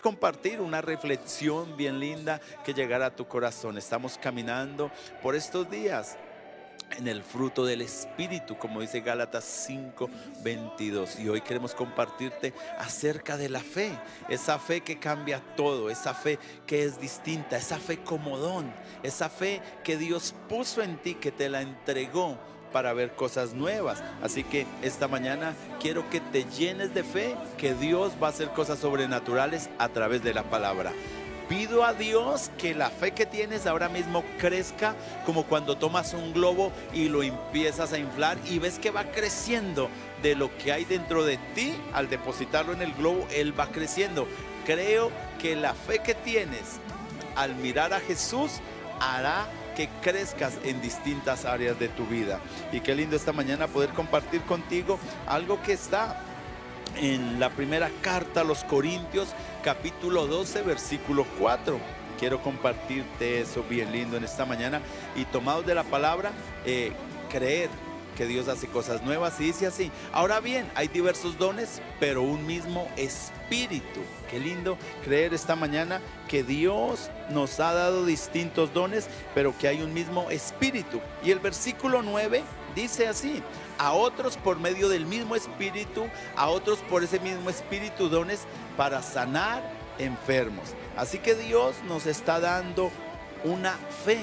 compartir una reflexión bien linda que llegará a tu corazón. Estamos caminando por estos días en el fruto del Espíritu, como dice Gálatas 5:22. Y hoy queremos compartirte acerca de la fe, esa fe que cambia todo, esa fe que es distinta, esa fe como don, esa fe que Dios puso en ti, que te la entregó para ver cosas nuevas. Así que esta mañana quiero que te llenes de fe, que Dios va a hacer cosas sobrenaturales a través de la palabra. Pido a Dios que la fe que tienes ahora mismo crezca, como cuando tomas un globo y lo empiezas a inflar y ves que va creciendo de lo que hay dentro de ti. Al depositarlo en el globo, él va creciendo. Creo que la fe que tienes al mirar a Jesús hará que crezcas en distintas áreas de tu vida. Y qué lindo esta mañana poder compartir contigo algo que está en la primera carta a los Corintios, capítulo 12, versículo 4. Quiero compartirte eso bien lindo en esta mañana. Y tomados de la palabra, creer que Dios hace cosas nuevas. Y dice así: ahora bien, hay diversos dones, pero un mismo Espíritu. Qué lindo creer esta mañana que Dios nos ha dado distintos dones, pero que hay un mismo Espíritu. Y el versículo 9 dice así: a otros por medio del mismo Espíritu, a otros por ese mismo Espíritu dones para sanar enfermos. Así que Dios nos está dando una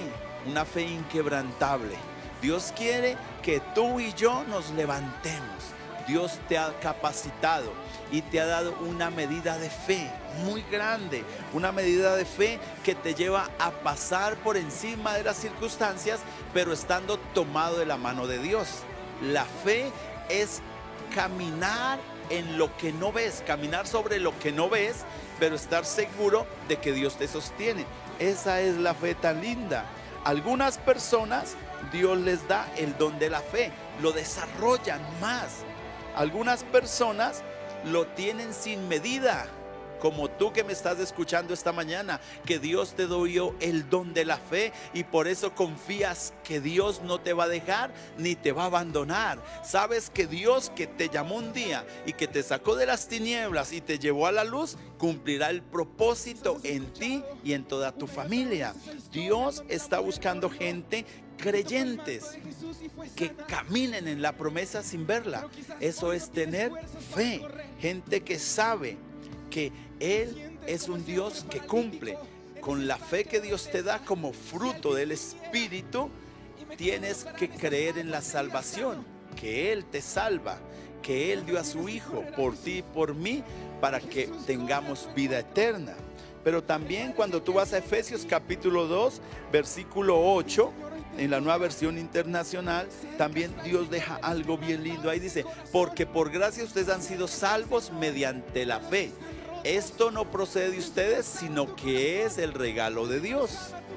fe inquebrantable. Dios quiere que tú y yo nos levantemos. Dios te ha capacitado y te ha dado una medida de fe muy grande, una medida de fe que te lleva a pasar por encima de las circunstancias, pero estando tomado de la mano de Dios. La fe es caminar en lo que no ves, caminar sobre lo que no ves, pero estar seguro de que Dios te sostiene. Esa es la fe tan linda. Algunas personas Dios les da el don de la fe, lo desarrollan más. Algunas personas lo tienen sin medida, como tú que me estás escuchando esta mañana, que Dios te dio el don de la fe y por eso confías que Dios no te va a dejar ni te va a abandonar. Sabes que Dios, que te llamó un día y que te sacó de las tinieblas y te llevó a la luz, cumplirá el propósito en ti y en toda tu familia. Dios está buscando gente creyentes que caminen en la promesa sin verla. Eso es tener fe. Gente que sabe que Él es un Dios que cumple. Con la fe que Dios te da como fruto del Espíritu, tienes que creer en la salvación, que Él te salva, que Él dio a su Hijo por ti y por mí para que tengamos vida eterna. Pero también cuando tú vas a Efesios capítulo 2, versículo 8, en la Nueva Versión Internacional, también Dios deja algo bien lindo. Ahí dice: porque por gracia ustedes han sido salvos mediante la fe. Esto no procede de ustedes, sino que es el regalo de Dios.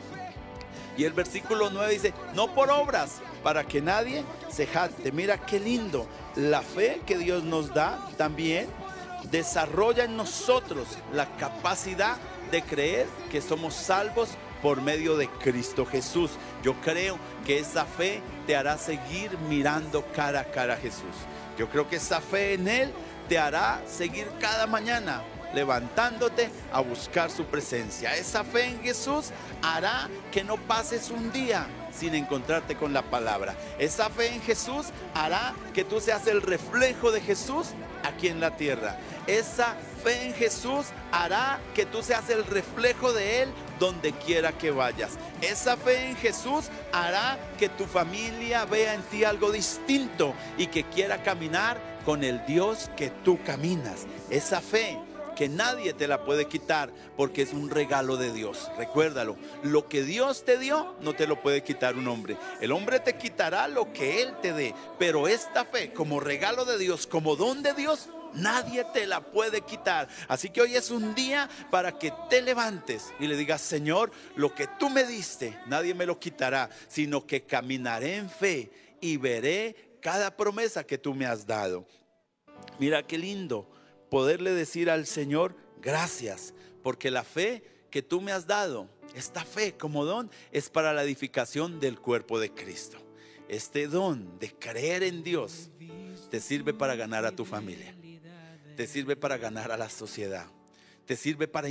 Y el versículo 9 dice: no por obras, para que nadie se jacte. Mira qué lindo. La fe que Dios nos da también desarrolla en nosotros la capacidad de creer que somos salvos por medio de Cristo Jesús. Yo creo que esa fe te hará seguir mirando cara a cara a Jesús. Yo creo que esa fe en Él te hará seguir cada mañana levantándote a buscar su presencia. Esa fe en Jesús hará que no pases un día sin encontrarte con la palabra. Esa fe en Jesús hará que tú seas el reflejo de Jesús aquí en la tierra. Esa fe en Jesús hará que tú seas el reflejo de Él donde quiera que vayas. Esa fe en Jesús hará que tu familia vea en ti algo distinto y que quiera caminar con el Dios que tú caminas. Esa fe que nadie te la puede quitar porque es un regalo de Dios. Recuérdalo, lo que Dios te dio no te lo puede quitar un hombre. El hombre te quitará lo que Él te dé, pero esta fe como regalo de Dios, como don de Dios, nadie te la puede quitar. Así que hoy es un día para que te levantes y le digas: Señor, lo que tú me diste, nadie me lo quitará, sino que caminaré en fe y veré cada promesa que tú me has dado. Mira qué lindo poderle decir al Señor: gracias, porque la fe que tú me has dado, esta fe como don, es para la edificación del cuerpo de Cristo. Este don de creer en Dios te sirve para ganar a tu familia, te sirve para ganar a la sociedad, te sirve para